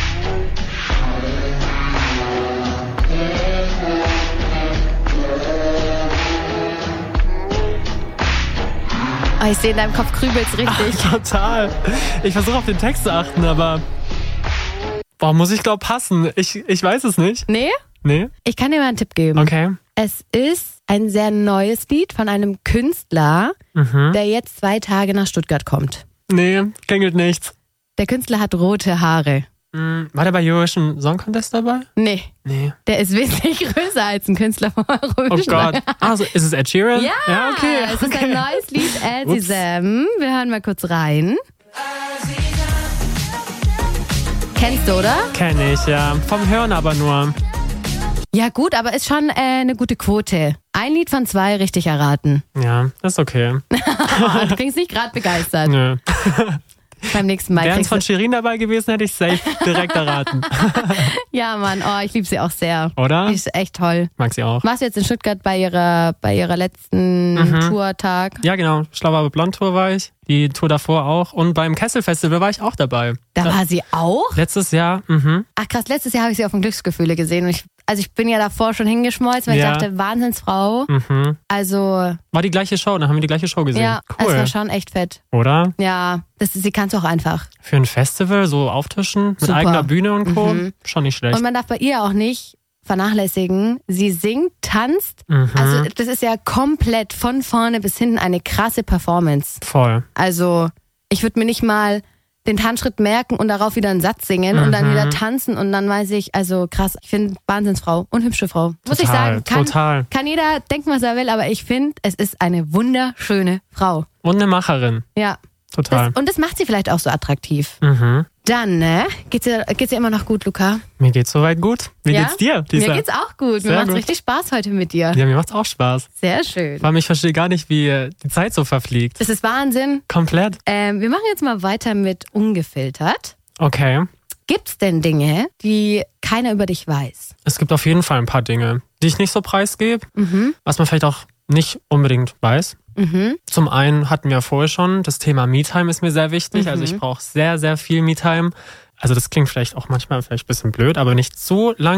Speaker 2: Oh, ich sehe in deinem Kopf krübelt's richtig.
Speaker 1: Total. Ich versuche auf den Text zu achten, aber boah, muss ich glaub passen. Ich, ich weiß es nicht.
Speaker 2: Nee?
Speaker 1: Nee?
Speaker 2: Ich kann dir mal einen Tipp geben.
Speaker 1: Okay.
Speaker 2: Es ist ein sehr neues Lied von einem Künstler,
Speaker 1: Mhm.
Speaker 2: der jetzt zwei Tage nach Stuttgart kommt.
Speaker 1: Nee, klingelt nichts.
Speaker 2: Der Künstler hat rote Haare.
Speaker 1: Mhm. War der bei Eurovision Song Contest dabei?
Speaker 2: Nee,
Speaker 1: Nee.
Speaker 2: der ist wesentlich größer als ein Künstler von
Speaker 1: Oh
Speaker 2: Eurovision.
Speaker 1: Gott. Also, ist es Ed Sheeran?
Speaker 2: Ja,
Speaker 1: Ja, okay.
Speaker 2: es ist ein
Speaker 1: okay.
Speaker 2: neues Lied,
Speaker 1: Ups.
Speaker 2: Azizam. Wir hören mal kurz rein. Kennst du, oder?
Speaker 1: Kenn ich, ja. Vom Hören aber nur.
Speaker 2: Ja gut, aber ist schon äh, eine gute Quote. Ein Lied von zwei richtig erraten.
Speaker 1: Ja, das ist okay.
Speaker 2: Oh, du klingst nicht gerade begeistert.
Speaker 1: Nö.
Speaker 2: Beim nächsten Mal
Speaker 1: Wären es
Speaker 2: kriegst
Speaker 1: von
Speaker 2: du...
Speaker 1: Shirin dabei gewesen, hätte ich safe direkt erraten.
Speaker 2: Ja, Mann, oh, ich liebe sie auch sehr.
Speaker 1: Oder?
Speaker 2: Die ist echt toll.
Speaker 1: Mag sie auch.
Speaker 2: Warst du jetzt in Stuttgart bei ihrer, bei ihrer letzten
Speaker 1: Mhm.
Speaker 2: Tourtag?
Speaker 1: Ja, genau. Schlauer Blond Tour war ich. Die Tour davor auch. Und beim Kessel Festival war ich auch dabei.
Speaker 2: Da war sie auch?
Speaker 1: Letztes Jahr, mhm.
Speaker 2: Ach krass, letztes Jahr habe ich sie auf dem Glücksgefühle gesehen. Und ich, also ich bin ja davor schon hingeschmolzen, weil
Speaker 1: Ja.
Speaker 2: ich dachte, Wahnsinnsfrau.
Speaker 1: Mhm.
Speaker 2: Also
Speaker 1: War die gleiche Show, dann haben wir die gleiche Show gesehen.
Speaker 2: ja, es
Speaker 1: Cool.
Speaker 2: war schon echt fett.
Speaker 1: Oder?
Speaker 2: Ja, das, sie kann es auch einfach.
Speaker 1: Für ein Festival so auftischen mit
Speaker 2: Super.
Speaker 1: eigener Bühne und Co.
Speaker 2: Mhm.
Speaker 1: Schon nicht schlecht.
Speaker 2: Und man darf bei ihr auch nicht vernachlässigen. Sie singt, tanzt.
Speaker 1: Mhm.
Speaker 2: Also das ist ja komplett von vorne bis hinten eine krasse Performance.
Speaker 1: Voll.
Speaker 2: Also ich würde mir nicht mal den Tanzschritt merken und darauf wieder einen Satz singen und dann
Speaker 1: Mhm.
Speaker 2: wieder tanzen und dann weiß ich, also krass, ich finde Wahnsinnsfrau und hübsche Frau. Muss ich
Speaker 1: Total,
Speaker 2: sagen, kann,
Speaker 1: total.
Speaker 2: kann jeder denken, was er will, aber ich finde, es ist eine wunderschöne Frau.
Speaker 1: Und eine Macherin.
Speaker 2: Ja.
Speaker 1: Total.
Speaker 2: Das, und das macht sie vielleicht auch so attraktiv.
Speaker 1: Mhm.
Speaker 2: Dann, ne? Geht's dir, geht's dir immer noch gut, Luca?
Speaker 1: Mir geht's soweit gut. Wie
Speaker 2: Ja?
Speaker 1: geht's dir, Lisa?
Speaker 2: Mir geht's auch gut.
Speaker 1: Sehr
Speaker 2: Mir macht's
Speaker 1: gut.
Speaker 2: richtig Spaß heute mit dir.
Speaker 1: Ja, mir macht's auch Spaß.
Speaker 2: Sehr schön.
Speaker 1: Vor allem, ich verstehe gar nicht, wie äh, die Zeit so verfliegt.
Speaker 2: Das ist Wahnsinn.
Speaker 1: Komplett.
Speaker 2: Ähm, wir machen jetzt mal weiter mit ungefiltert.
Speaker 1: Okay.
Speaker 2: Gibt's denn Dinge, die keiner über dich weiß?
Speaker 1: Es gibt auf jeden Fall ein paar Dinge, die ich nicht so preisgebe,
Speaker 2: Mhm.
Speaker 1: was man vielleicht auch nicht unbedingt weiß.
Speaker 2: Mhm.
Speaker 1: Zum einen hatten wir vorher schon, das Thema Me-Time ist mir sehr wichtig.
Speaker 2: Mhm.
Speaker 1: Also ich brauche sehr, sehr viel Me-Time. Also das klingt vielleicht auch manchmal vielleicht ein bisschen blöd, aber nicht so lang mit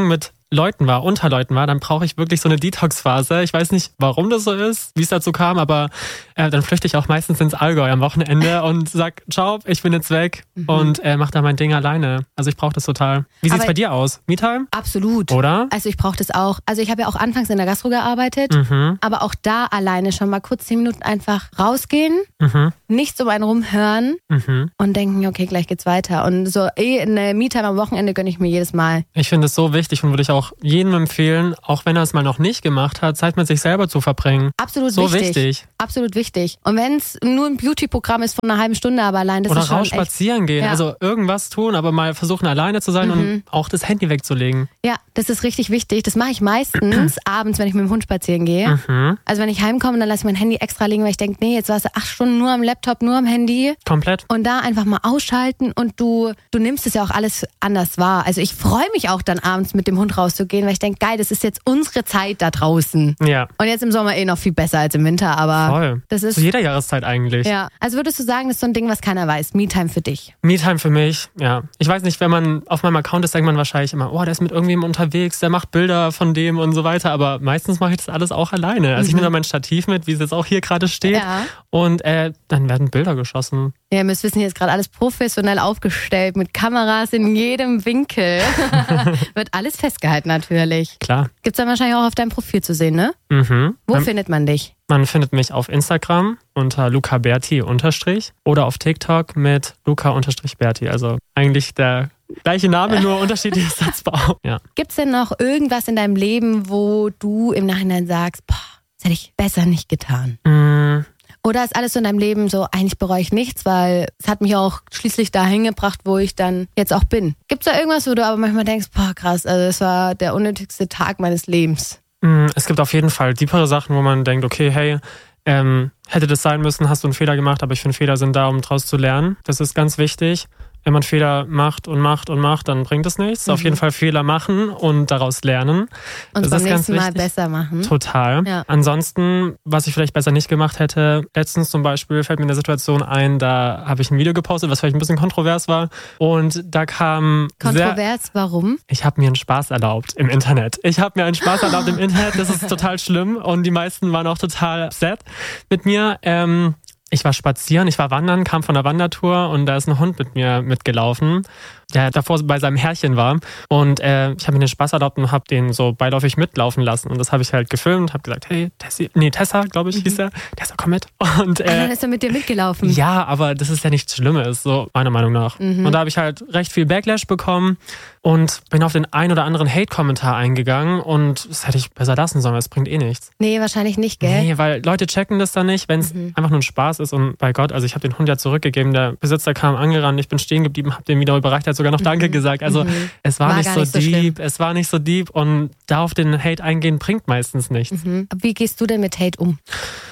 Speaker 1: Leuten war, unter Leuten war, dann brauche ich wirklich so eine Detox-Phase. Ich weiß nicht, warum das so ist, wie es dazu kam, aber äh, dann flüchte ich auch meistens ins Allgäu am Wochenende und sag, ciao, ich bin jetzt weg mhm. und äh, mach da mein Ding alleine. Also ich brauche das total. Wie sieht's aber bei dir aus? Me-Time?
Speaker 2: Absolut.
Speaker 1: Oder?
Speaker 2: Also ich brauche das auch. Also ich habe ja auch anfangs in der Gastro gearbeitet, mhm. aber auch da alleine schon mal kurz zehn Minuten einfach rausgehen, mhm. nichts um einen rumhören mhm. und denken, okay, gleich geht's weiter. Und so eh eine Me-Time am Wochenende gönne ich mir jedes Mal.
Speaker 1: Ich finde es so wichtig und würde ich auch jedem empfehlen, auch wenn er es mal noch nicht gemacht hat, Zeit mit sich selber zu verbringen.
Speaker 2: Absolut
Speaker 1: so
Speaker 2: wichtig.
Speaker 1: wichtig.
Speaker 2: Absolut wichtig. Und wenn es nur ein Beauty-Programm ist von einer halben Stunde, aber allein das
Speaker 1: Oder
Speaker 2: ist schon
Speaker 1: raus spazieren gehen,
Speaker 2: ja.
Speaker 1: also irgendwas tun, aber mal versuchen alleine zu sein mhm. und auch das Handy wegzulegen.
Speaker 2: Ja, das ist richtig wichtig. Das mache ich meistens abends, wenn ich mit dem Hund spazieren gehe. Mhm. Also wenn ich heimkomme, dann lasse ich mein Handy extra liegen, weil ich denke, nee, jetzt warst du acht Stunden nur am Laptop, nur am Handy.
Speaker 1: Komplett.
Speaker 2: Und da einfach mal ausschalten und du, du nimmst es ja auch alles anders wahr. Also ich freue mich auch dann abends mit dem Hund rauszugehen, weil ich denke, geil, das ist jetzt unsere Zeit da draußen.
Speaker 1: Ja.
Speaker 2: Und jetzt im Sommer eh noch viel besser als im Winter, aber
Speaker 1: voll.
Speaker 2: Das ist
Speaker 1: zu jeder Jahreszeit eigentlich.
Speaker 2: Ja. Also würdest du sagen, das ist so ein Ding, was keiner weiß. Me-Time für dich.
Speaker 1: Me-Time für mich, ja. Ich weiß nicht, wenn man auf meinem Account ist, denkt man wahrscheinlich immer, oh, der ist mit irgendwem unterwegs, der macht Bilder von dem und so weiter. Aber meistens mache ich das alles auch alleine. Also mhm. ich nehme da mein Stativ mit, wie es jetzt auch hier gerade steht. Ja. Und äh, dann werden Bilder geschossen.
Speaker 2: Ja, ihr müsst wissen, hier ist gerade alles professionell aufgestellt, mit Kameras in jedem Winkel. Wird alles festgehalten natürlich.
Speaker 1: Klar.
Speaker 2: Gibt's dann wahrscheinlich auch auf deinem Profil zu sehen, ne?
Speaker 1: Mhm.
Speaker 2: Wo
Speaker 1: Man,
Speaker 2: findet man dich?
Speaker 1: Man findet mich auf Instagram unter lucaberti unterstrich oder auf TikTok mit luca unterstrich berti. Also eigentlich der gleiche Name, nur unterschiedliches Satzbau. Ja.
Speaker 2: Gibt's denn noch irgendwas in deinem Leben, wo du im Nachhinein sagst, boah, das hätte ich besser nicht getan?
Speaker 1: Mhm.
Speaker 2: Oder ist alles so in deinem Leben so, eigentlich bereue ich nichts, weil es hat mich auch schließlich dahin gebracht, wo ich dann jetzt auch bin. Gibt es da irgendwas, wo du aber manchmal denkst, boah krass, also das war der unnötigste Tag meines Lebens?
Speaker 1: Es gibt auf jeden Fall tiefere Sachen, wo man denkt, okay, hey, ähm, hätte das sein müssen, hast du einen Fehler gemacht, aber ich finde, Fehler sind da, um daraus zu lernen. Das ist ganz wichtig. Wenn man Fehler macht und macht und macht, dann bringt es nichts. Mhm. Auf jeden Fall Fehler machen und daraus lernen.
Speaker 2: Und
Speaker 1: das
Speaker 2: beim
Speaker 1: ist
Speaker 2: nächsten
Speaker 1: ganz
Speaker 2: Mal
Speaker 1: wichtig.
Speaker 2: besser machen.
Speaker 1: Total.
Speaker 2: Ja.
Speaker 1: Ansonsten, was ich vielleicht besser nicht gemacht hätte, letztens zum Beispiel fällt mir eine Situation ein, da habe ich ein Video gepostet, was vielleicht ein bisschen kontrovers war. Und da kam
Speaker 2: Kontrovers,
Speaker 1: sehr,
Speaker 2: warum?
Speaker 1: Ich habe mir einen Spaß erlaubt im Internet. Ich habe mir einen Spaß erlaubt im Internet. Das ist total schlimm. Und die meisten waren auch total upset mit mir. Ähm, Ich war spazieren, ich war wandern, kam von der Wandertour und da ist ein Hund mit mir mitgelaufen, der davor bei seinem Herrchen war. Und äh, ich habe mir den Spaß erlaubt und habe den so beiläufig mitlaufen lassen. Und das habe ich halt gefilmt und habe gesagt, hey, Tessi, nee, Tessa, glaube ich, mhm. hieß er. Tessa, komm mit. Und, äh,
Speaker 2: und dann ist er mit dir mitgelaufen.
Speaker 1: Ja, aber das ist ja nichts Schlimmes, so meiner Meinung nach. Mhm. Und da habe ich halt recht viel Backlash bekommen und bin auf den ein oder anderen Hate-Kommentar eingegangen. Und das hätte ich besser lassen sollen, weil es bringt eh nichts.
Speaker 2: Nee, wahrscheinlich nicht, gell?
Speaker 1: Nee, weil Leute checken das dann nicht, wenn es mhm. einfach nur ein Spaß ist. Und bei Gott, also ich habe den Hund ja zurückgegeben. Der Besitzer kam angerannt, ich bin stehen geblieben, habe den wieder überreicht, er hat sogar noch mhm. Danke gesagt. Also mhm. es war, war nicht so nicht so deep, schlimm. es war nicht so deep und da auf den Hate eingehen bringt meistens nichts.
Speaker 2: Mhm. Wie gehst du denn mit Hate um?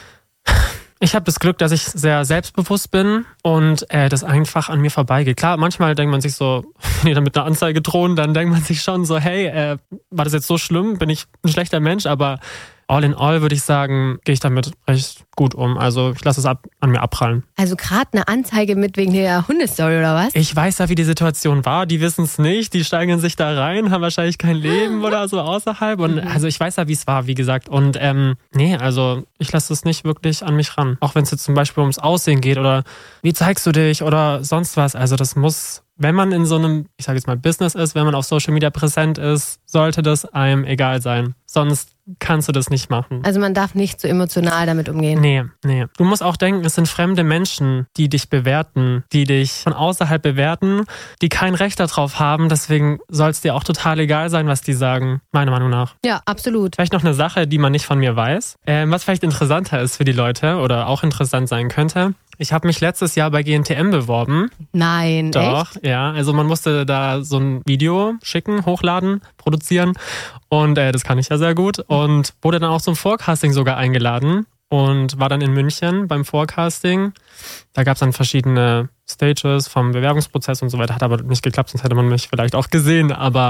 Speaker 1: Ich habe das Glück, dass ich sehr selbstbewusst bin und äh, das einfach an mir vorbeigeht. Klar, manchmal denkt man sich so, wenn die dann mit einer Anzeige drohen, dann denkt man sich schon so, hey, äh, war das jetzt so schlimm? Bin ich ein schlechter Mensch? Aber all in all würde ich sagen, gehe ich damit recht gut um. Also ich lasse es ab, an mir abprallen.
Speaker 2: Also gerade eine Anzeige mit wegen der Hundestory oder was?
Speaker 1: Ich weiß ja, wie die Situation war. Die wissen es nicht. Die steigern sich da rein, haben wahrscheinlich kein Leben oder so außerhalb. Und mhm. also ich weiß ja, wie es war, wie gesagt. Und ähm, nee, also ich lasse es nicht wirklich an mich ran. Auch wenn es jetzt zum Beispiel ums Aussehen geht oder wie zeigst du dich oder sonst was. Also das muss, wenn man in so einem, ich sage jetzt mal Business ist, wenn man auf Social Media präsent ist, sollte das einem egal sein. Sonst kannst du das nicht machen.
Speaker 2: Also man darf nicht so emotional damit umgehen.
Speaker 1: Nee, nee. Du musst auch denken, es sind fremde Menschen, die dich bewerten, die dich von außerhalb bewerten, die kein Recht darauf haben. Deswegen soll es dir auch total egal sein, was die sagen, meiner Meinung nach.
Speaker 2: Ja, absolut.
Speaker 1: Vielleicht noch eine Sache, die man nicht von mir weiß, ähm, was vielleicht interessanter ist für die Leute oder auch interessant sein könnte. Ich habe mich letztes Jahr bei G N T M beworben.
Speaker 2: Nein,
Speaker 1: Doch,
Speaker 2: echt?
Speaker 1: Ja. Also man musste da so ein Video schicken, hochladen, produzieren und äh, das kann ich ja sehr gut und wurde dann auch zum Forecasting sogar eingeladen und war dann in München beim Forecasting. Da gab es dann verschiedene Stages vom Bewerbungsprozess und so weiter. Hat aber nicht geklappt, sonst hätte man mich vielleicht auch gesehen. Aber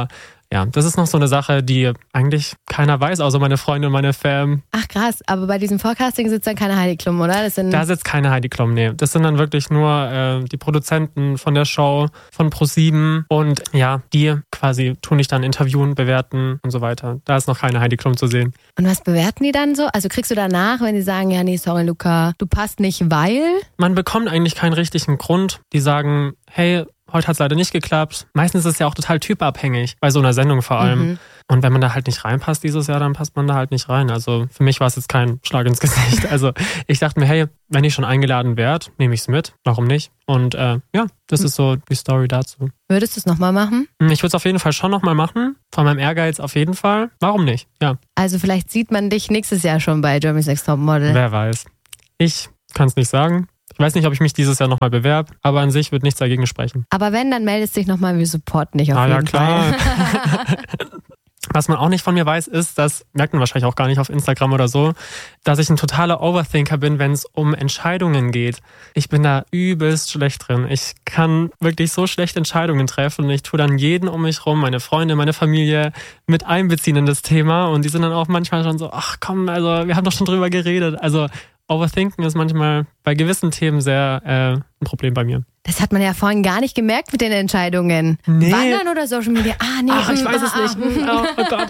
Speaker 1: Ja, das ist noch so eine Sache, die eigentlich keiner weiß, außer meine Freunde und meine Fam.
Speaker 2: Ach krass, aber bei diesem Forecasting sitzt dann keine Heidi Klum, oder? Das sind
Speaker 1: da sitzt keine Heidi Klum, nee. Das sind dann wirklich nur äh, die Produzenten von der Show, von ProSieben und ja, die quasi tun dich dann interviewen, bewerten und so weiter. Da ist noch keine Heidi Klum zu sehen.
Speaker 2: Und was bewerten die dann so? Also kriegst du danach, wenn die sagen, ja nee, sorry Luca, du passt nicht, weil?
Speaker 1: Man bekommt eigentlich keinen richtigen Grund. Die sagen, hey, heute hat es leider nicht geklappt. Meistens ist es ja auch total typabhängig, bei so einer Sendung vor allem. Mhm. Und wenn man da halt nicht reinpasst dieses Jahr, dann passt man da halt nicht rein. Also für mich war es jetzt kein Schlag ins Gesicht. Also ich dachte mir, hey, wenn ich schon eingeladen werde, nehme ich es mit. Warum nicht? Und äh, ja, das ist so die Story dazu.
Speaker 2: Würdest du es nochmal machen?
Speaker 1: Ich würde es auf jeden Fall schon nochmal machen. Von meinem Ehrgeiz auf jeden Fall. Warum nicht? Ja.
Speaker 2: Also vielleicht sieht man dich nächstes Jahr schon bei Germany's Next Topmodel.
Speaker 1: Wer weiß. Ich kann es nicht sagen. Ich weiß nicht, ob ich mich dieses Jahr nochmal bewerbe, aber an sich wird nichts dagegen sprechen.
Speaker 2: Aber wenn, dann meldest du dich nochmal, wir supporten dich auf
Speaker 1: ah,
Speaker 2: jeden
Speaker 1: ja, klar.
Speaker 2: Fall.
Speaker 1: Was man auch nicht von mir weiß, ist, das merkt man wahrscheinlich auch gar nicht auf Instagram oder so, dass ich ein totaler Overthinker bin, wenn es um Entscheidungen geht. Ich bin da übelst schlecht drin. Ich kann wirklich so schlecht Entscheidungen treffen und ich tue dann jeden um mich rum, meine Freunde, meine Familie mit einbeziehen in das Thema und die sind dann auch manchmal schon so, ach komm, also wir haben doch schon drüber geredet. Also Overthinken ist manchmal bei gewissen Themen sehr äh, ein Problem bei mir.
Speaker 2: Das hat man ja vorhin gar nicht gemerkt mit den Entscheidungen.
Speaker 1: Nee.
Speaker 2: Wandern oder Social Media? Ah, nee.
Speaker 1: Ach, ich weiß es
Speaker 2: ah,
Speaker 1: nicht. Oh, oh Gott.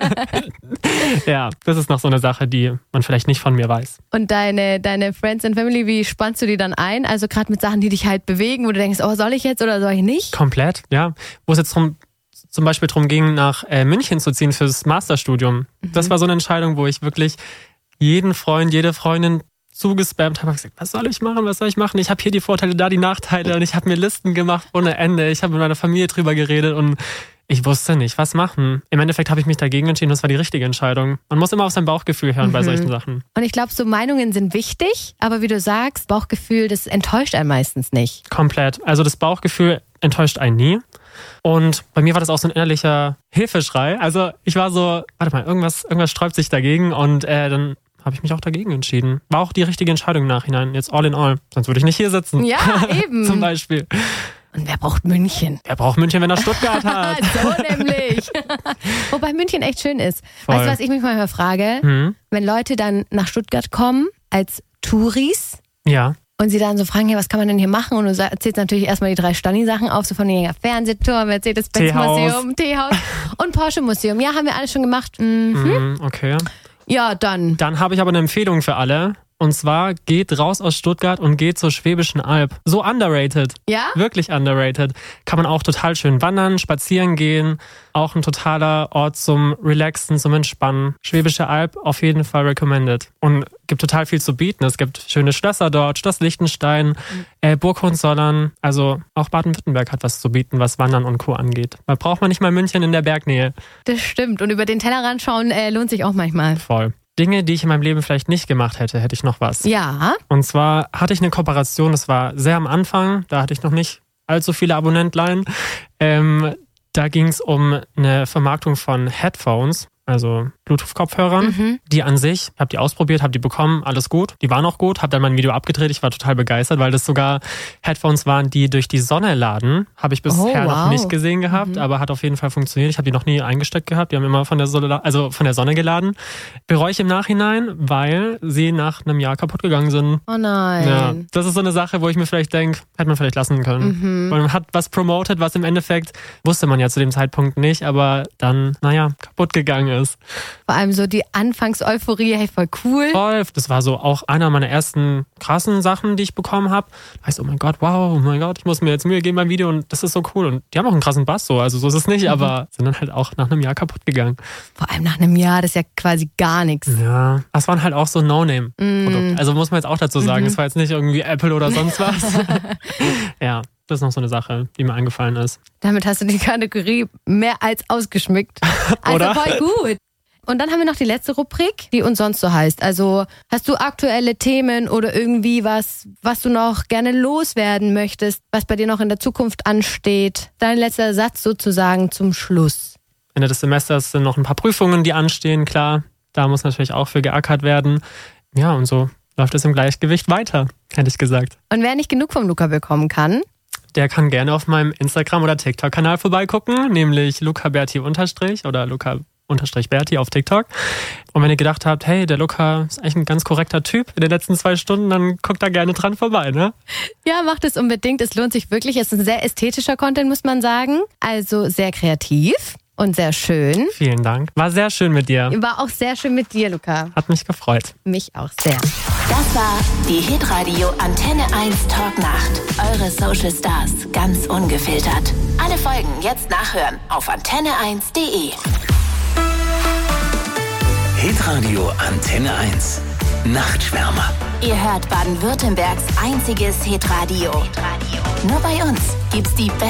Speaker 1: Ja, das ist noch so eine Sache, die man vielleicht nicht von mir weiß.
Speaker 2: Und deine, deine Friends and Family, wie spannst du die dann ein? Also gerade mit Sachen, die dich halt bewegen, wo du denkst, oh, soll ich jetzt oder soll ich nicht?
Speaker 1: Komplett, ja. Wo es jetzt drum, zum Beispiel darum ging, nach äh, München zu ziehen fürs Masterstudium. Mhm. Das war so eine Entscheidung, wo ich wirklich jeden Freund, jede Freundin zugespammt habe, gesagt, was soll ich machen, was soll ich machen? Ich habe hier die Vorteile, da die Nachteile und ich habe mir Listen gemacht ohne Ende. Ich habe mit meiner Familie drüber geredet und ich wusste nicht, was machen. Im Endeffekt habe ich mich dagegen entschieden, das war die richtige Entscheidung. Man muss immer auf sein Bauchgefühl hören mhm. bei solchen Sachen.
Speaker 2: Und ich glaube, so Meinungen sind wichtig, aber wie du sagst, Bauchgefühl, das enttäuscht einen meistens nicht.
Speaker 1: Komplett. Also das Bauchgefühl enttäuscht einen nie. Und bei mir war das auch so ein innerlicher Hilfeschrei. Also ich war so, warte mal, irgendwas, irgendwas sträubt sich dagegen und äh, dann habe ich mich auch dagegen entschieden. War auch die richtige Entscheidung im Nachhinein, jetzt all in all. Sonst würde ich nicht hier sitzen.
Speaker 2: Ja, eben.
Speaker 1: Zum Beispiel.
Speaker 2: Und wer braucht München?
Speaker 1: Wer braucht München, wenn er Stuttgart hat?
Speaker 2: So nämlich. Wobei München echt schön ist. Voll. Weißt du, was ich mich manchmal frage? Mhm. Wenn Leute dann nach Stuttgart kommen als Touris.
Speaker 1: Ja.
Speaker 2: Und sie dann so fragen, ja, was kann man denn hier machen? Und du erzählst natürlich erstmal die drei Stani-Sachen auf, so von den Fernsehturm, Mercedes-Benz-Museum, Teehaus und Porsche-Museum. Ja, haben wir alles schon gemacht. Mhm.
Speaker 1: Mm, okay.
Speaker 2: Ja, dann.
Speaker 1: Dann habe ich aber eine Empfehlung für alle. Und zwar geht raus aus Stuttgart und geht zur Schwäbischen Alb. So underrated.
Speaker 2: Ja?
Speaker 1: Wirklich underrated. Kann man auch total schön wandern, spazieren gehen. Auch ein totaler Ort zum Relaxen, zum Entspannen. Schwäbische Alb auf jeden Fall recommended. Und gibt total viel zu bieten. Es gibt schöne Schlösser dort, Schloss Liechtenstein, äh, Burg Hohenzollern. Also auch Baden-Württemberg hat was zu bieten, was Wandern und Co. angeht. Da braucht man nicht mal München in der Bergnähe.
Speaker 2: Das stimmt. Und über den Tellerrand schauen äh, lohnt sich auch manchmal.
Speaker 1: Voll. Dinge, die ich in meinem Leben vielleicht nicht gemacht hätte, hätte ich noch was.
Speaker 2: Ja.
Speaker 1: Und zwar hatte ich eine Kooperation, das war sehr am Anfang, da hatte ich noch nicht allzu viele Abonnentlein. Ähm, da ging es um eine Vermarktung von Headphones, also Bluetooth-Kopfhörern, mhm. die an sich, ich habe die ausprobiert, habe die bekommen, alles gut. Die waren auch gut, habe dann mein Video abgedreht, ich war total begeistert, weil das sogar Headphones waren, die durch die Sonne laden. Habe ich bisher
Speaker 2: oh, wow.
Speaker 1: noch nicht gesehen gehabt, mhm. aber hat auf jeden Fall funktioniert. Ich habe die noch nie eingesteckt gehabt, die haben immer von der Sonne, also von der Sonne geladen. Bereue ich im Nachhinein, weil sie nach einem Jahr kaputt gegangen sind.
Speaker 2: Oh nein.
Speaker 1: Ja, das ist so eine Sache, wo ich mir vielleicht denke, hätte man vielleicht lassen können. Mhm. Weil man hat was promoted, was im Endeffekt, wusste man ja zu dem Zeitpunkt nicht, aber dann, naja, kaputt gegangen ist.
Speaker 2: Vor allem so die Anfangs-Euphorie, hey, voll cool.
Speaker 1: Voll. Das war so auch einer meiner ersten krassen Sachen, die ich bekommen habe. Weißt du, oh mein Gott, wow, oh mein Gott, ich muss mir jetzt Mühe geben beim Video und das ist so cool. Und die haben auch einen krassen Bass so, also so ist es nicht, mhm. aber sind dann halt auch nach einem Jahr kaputt gegangen.
Speaker 2: Vor allem nach einem Jahr, das ist ja quasi gar nichts.
Speaker 1: Ja, das waren halt auch so No-Name-Produkte. Mm. Also muss man jetzt auch dazu sagen, es mhm. war jetzt nicht irgendwie Apple oder sonst was. Ja. Das ist noch so eine Sache, die mir eingefallen ist.
Speaker 2: Damit hast du die Kategorie mehr als ausgeschmückt. Also
Speaker 1: Oder?
Speaker 2: Voll gut. Und dann haben wir noch die letzte Rubrik, die uns sonst so heißt. Also hast du aktuelle Themen oder irgendwie was, was du noch gerne loswerden möchtest, was bei dir noch in der Zukunft ansteht? Dein letzter Satz sozusagen zum Schluss.
Speaker 1: Ende des Semesters sind noch ein paar Prüfungen, die anstehen, klar. Da muss natürlich auch für geackert werden. Ja, und so läuft es im Gleichgewicht weiter, hätte ich gesagt.
Speaker 2: Und wer nicht genug vom Luca bekommen kann,
Speaker 1: der kann gerne auf meinem Instagram- oder TikTok-Kanal vorbeigucken, nämlich lucaberti- oder Luca unterstrich Berti auf TikTok. Und wenn ihr gedacht habt, hey, der Luca ist eigentlich ein ganz korrekter Typ in den letzten zwei Stunden, dann guckt da gerne dran vorbei, ne?
Speaker 2: Ja, macht es unbedingt. Es lohnt sich wirklich. Es ist ein sehr ästhetischer Content, muss man sagen. Also sehr kreativ und sehr schön.
Speaker 1: Vielen Dank. War sehr schön mit dir.
Speaker 2: War auch sehr schön mit dir, Luca.
Speaker 1: Hat mich gefreut.
Speaker 2: Mich auch sehr.
Speaker 3: Das war die Hitradio Antenne eins Talknacht. Eure Social Stars ganz ungefiltert. Alle Folgen jetzt nachhören auf antenne eins punkt de.
Speaker 4: Hitradio Antenne eins. Nachtschwärmer.
Speaker 3: Ihr hört Baden-Württembergs einziges Hitradio. Nur bei uns gibt's die beste